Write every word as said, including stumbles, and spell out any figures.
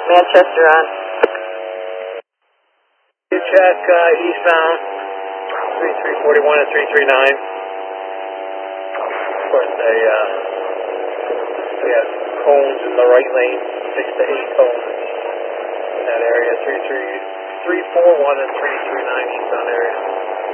Manchester on. You check uh, eastbound, three three four one and three three nine. Of course, they, uh, we have cones in the right lane, six to eight cones in that area, three three four one and three three nine eastbound area.